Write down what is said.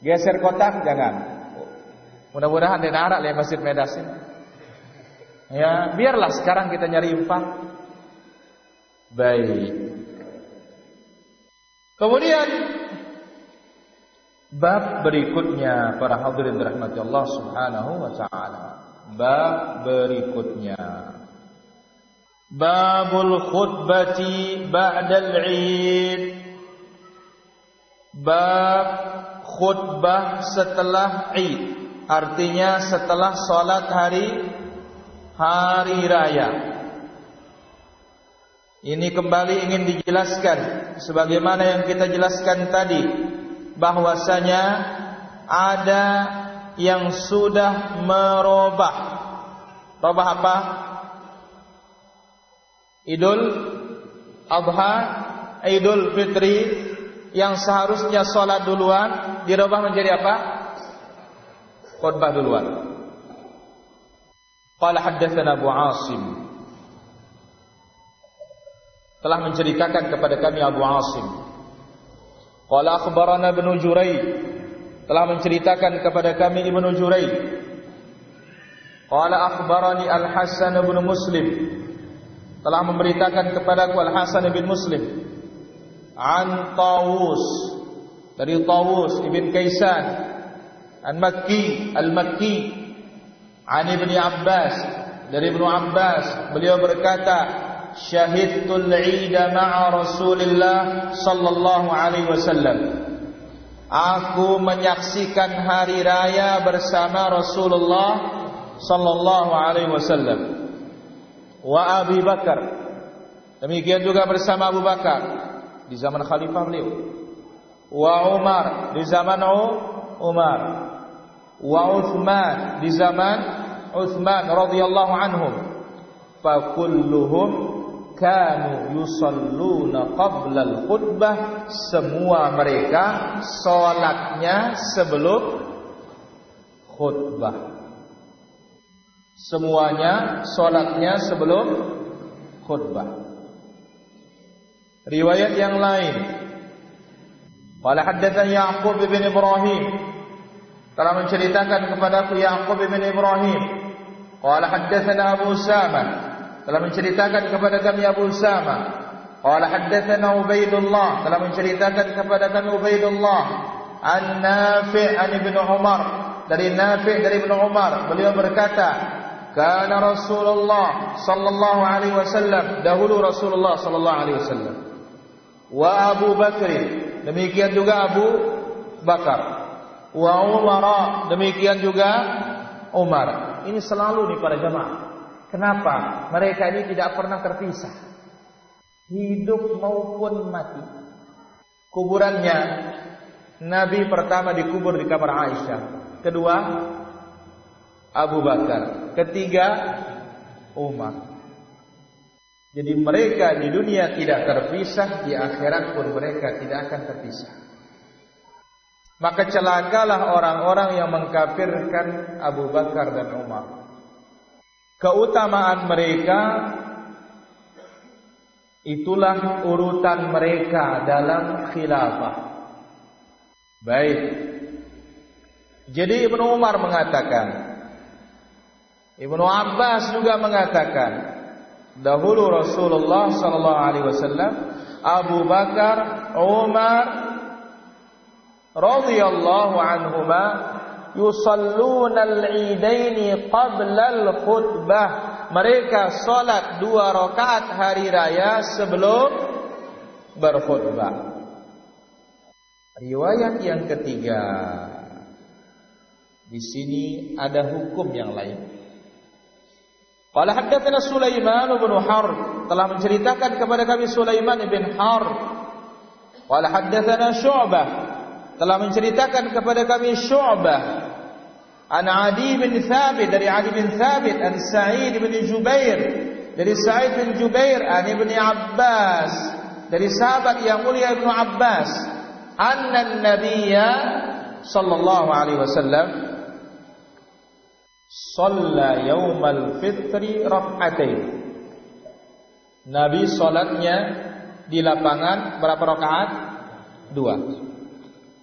Geser kotak jangan. Mudah-mudahan di narak lah Masjid Medas ini. Ya, biarlah sekarang kita nyari infak. Baik. Kemudian bab berikutnya para hadirin dirahmati Allah Subhanahu wa taala. Bab berikutnya. Babul khutbati ba'dal 'id. Bab khutbah setelah Id. Artinya setelah salat hari raya. Ini kembali ingin dijelaskan sebagaimana yang kita jelaskan tadi, bahwasanya ada yang sudah merubah apa? Idul Adha, Idul Fitri, yang seharusnya sholat duluan dirubah menjadi apa? Khutbah duluan. Qala haddatsana Abu Asim, telah menceritakan kepada kami Abu Asim. Qala akhbarana Ibnu Jurayd, telah menceritakan kepada kami Ibnu Jurayd. Qala akhbarani Al-Hasan bin Muslim, telah memberitakan kepadaku Al-Hasan bin Muslim. An Tawus, dari Tawus ibn Kaisan Al-Makki, an Ibni Abbas, dari Ibnu Abbas, beliau berkata, syahidtul 'ida ma'a Rasulillah sallallahu alaihi wasallam. Aku menyaksikan hari raya bersama Rasulullah sallallahu alaihi wasallam. Wa Abi Bakar, demikian juga bersama Abu Bakar di zaman khalifah beliau. Wa Umar, di zaman Umar. Wa Uthman, di zaman Uthman radhiyallahu anhum. Fa kulluhum kanu yusalluna qabla al-khutbah. Semua mereka salatnya sebelum khutbah. Semuanya salatnya sebelum khutbah. Riwayat yang lain, qala haddatsana Ya'qub bin Ibrahim, telah menceritakan kepadaku Ya'qub bin Ibrahim. Qala haddatsana Abu Usama, telah menceritakan kepada kami Abu Usama. Qala haddatsana Ubaidullah, telah menceritakan kepada kami Ubaidullah. An Nafi' an Ibnu Umar, dari Nafi' dari Ibnu Umar, beliau berkata, kana Rasulullah sallallahu alaihi wasallam, dahulu Rasulullah sallallahu alaihi wasallam, wa Abu Bakr, demikian juga Abu Bakar, wa Umar, demikian juga Umar. Ini selalu nih para jamaah. Kenapa? Mereka ini tidak pernah terpisah, hidup maupun mati. Kuburannya, Nabi pertama dikubur di kamar Aisyah, kedua Abu Bakar, ketiga Umar. Jadi mereka di dunia tidak terpisah, di akhirat pun mereka tidak akan terpisah. Maka celakalah orang-orang yang mengkafirkan Abu Bakar dan Umar. Keutamaan mereka, itulah urutan mereka dalam khilafah. Baik. Jadi Ibnu Umar mengatakan, Ibnu Abbas juga mengatakan, dahulu Rasulullah sallallahu alaihi wasallam, Abu Bakar, Umar radhiyallahu anhuma yusalluna al-idaini qabla al-khutbah. Mereka salat 2 rakaat hari raya sebelum berkhutbah. Riwayat yang ketiga, di sini ada hukum yang lain. Qala haddatsana Sulaiman bin Harb, telah menceritakan kepada kami Sulaiman bin Harb. Qala haddatsana Syu'bah, telah menceritakan kepada kami Syu'bah an Adi bin Thabit, dari Adi bin Thabit, an Sa'id bin Jubair, dari Sa'id bin Jubair, an Ibnu Abbas, dari sahabat yang mulia Ibnu Abbas, anna an-nabiyya sallallahu alaihi wasallam shalla yaumal fitri rak'atain. Nabi salatnya di lapangan berapa rakaat? 2.